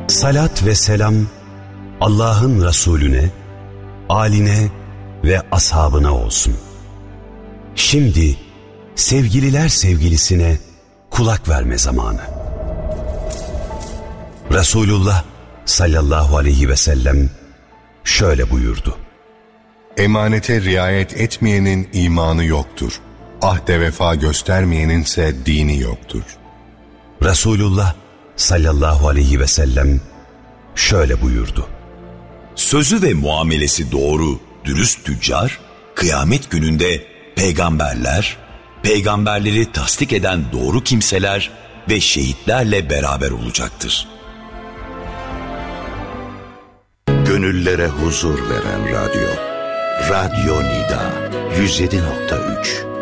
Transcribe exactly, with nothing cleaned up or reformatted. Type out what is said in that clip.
Salat ve selam Allah'ın Resulüne, âline ve ashabına olsun. Şimdi sevgililer sevgilisine kulak verme zamanı. Resulullah sallallahu aleyhi ve sellem şöyle buyurdu: Emanete riayet etmeyenin imanı yoktur. Ahde vefa göstermeyenin ise dini yoktur. Resulullah sallallahu aleyhi ve sellem şöyle buyurdu: Sözü ve muamelesi doğru, dürüst tüccar, kıyamet gününde peygamberler, peygamberleri tasdik eden doğru kimseler ve şehitlerle beraber olacaktır. Gönüllere huzur veren radyo. Radyo Nida yüz yedi nokta üç